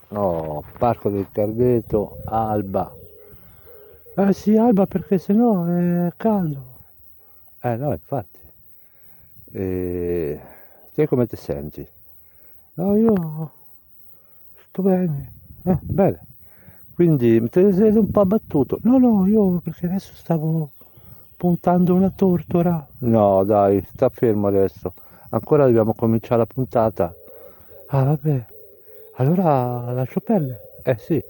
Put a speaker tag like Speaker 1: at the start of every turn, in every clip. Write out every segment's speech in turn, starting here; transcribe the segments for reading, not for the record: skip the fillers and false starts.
Speaker 1: Oh, Parco del Cardeto, Alba. Eh sì, Alba perché sennò è caldo. No, infatti. E... Te come ti senti? No, io sto bene. Bene. Quindi te ne sei un po' abbattuto? No, no, io perché adesso stavo puntando una tortora. No, dai, sta fermo adesso. Ancora dobbiamo cominciare la puntata. Ah, vabbè. Allora lascio perdere. Eh sì.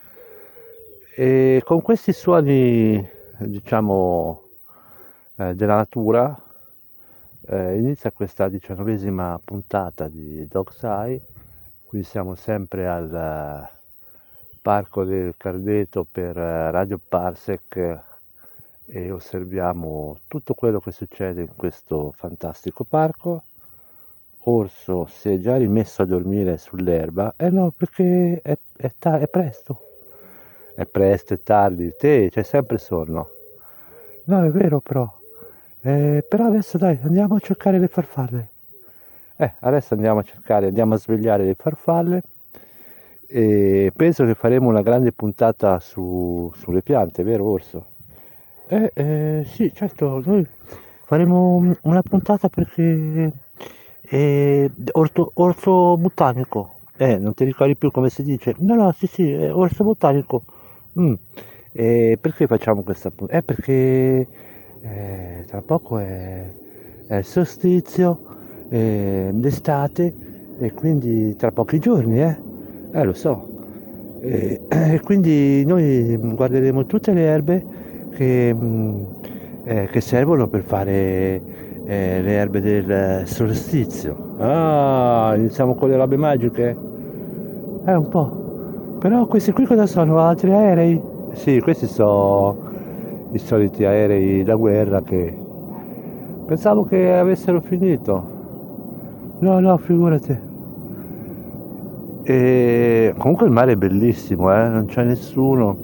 Speaker 1: E con questi suoni, diciamo, della natura, inizia questa 19ª puntata di Dog's Eye. Qui siamo sempre al Parco del Cardeto per Radio Parsec e osserviamo tutto quello che succede in questo fantastico parco. Orso si è già rimesso a dormire sull'erba. Eh no, perché è presto. È presto, è tardi. Te c'hai sempre sonno. No, è vero però. Però adesso dai, andiamo a cercare le farfalle. Adesso andiamo a svegliare le farfalle e penso che faremo una grande puntata sulle piante, vero Orso? Sì, certo, noi faremo una puntata perché orso botanico. Non ti ricordi più come si dice? No, no, sì, sì, orso botanico. Mm. Perché facciamo questa puntata? Perché tra poco è il solstizio d'estate e quindi tra pochi giorni, eh? Lo so. E quindi noi guarderemo tutte le erbe che servono per fare le erbe del solstizio. Ah, iniziamo con le robe magiche? Un po'. Però questi qui cosa sono? Altri aerei? Sì, questi sono i soliti aerei da guerra che pensavo che avessero finito. No, no, figurati. E comunque il mare è bellissimo, non c'è nessuno.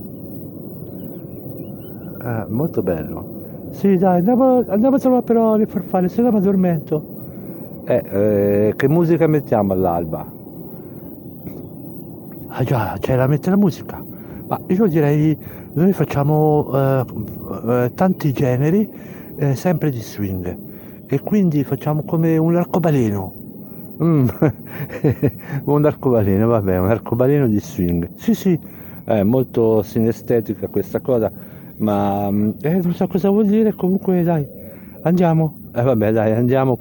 Speaker 1: Molto bello. Sì, dai, andiamo a trovare però le farfalle, se no mi addormento. Che musica mettiamo all'alba? Ah già, c'è da mettere la musica. Ma io direi, noi facciamo tanti generi, sempre di swing. E quindi facciamo come un arcobaleno. Mm. Un arcobaleno, vabbè, un arcobaleno di swing. Sì, sì, è molto sinestetica questa cosa, ma non so cosa vuol dire, comunque dai, andiamo. Vabbè, dai, andiamo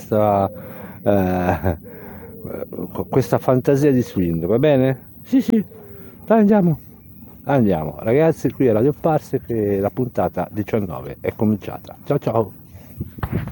Speaker 1: con questa fantasia di swing, va bene? Sì, sì, dai, andiamo. Andiamo, ragazzi, qui è Radio Parsec che la puntata 19 è cominciata. Ciao ciao.